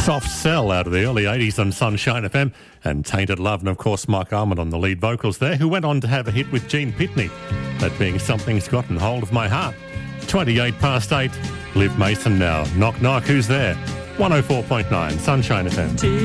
Soft Cell out of the early 80s on Sunshine FM, and Tainted Love, and of course Mark Almond on the lead vocals there, who went on to have a hit with Gene Pitney, that being Something's Gotten Hold of My Heart. 28 past 8, Liv Mason now. Knock knock, who's there? 104.9 Sunshine FM.